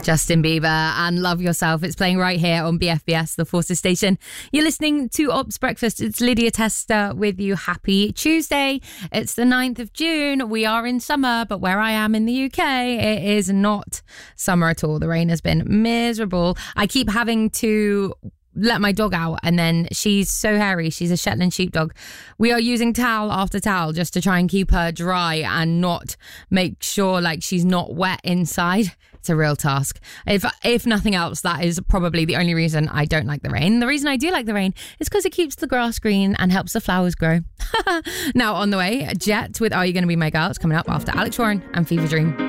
Justin Bieber and Love Yourself. It's playing right here on BFBS, the Forces station. You're listening to Ops Breakfast. It's Lydia Tester with you. Happy Tuesday. It's the 9th of June. We are in summer, but where I am in the UK, it is not summer at all. The rain has been miserable. I keep having to let my dog out, and then she's so hairy. She's a Shetland sheepdog. We are using towel after towel just to try and keep her dry and not make sure like she's not wet inside. It's a real task. If nothing else, that is probably the only reason I don't like the rain. The reason I do like the rain is because it keeps the grass green and helps the flowers grow. Now on the way, Jet with Are You Gonna Be My Girl? It's coming up after Alex Warren and Fever Dream.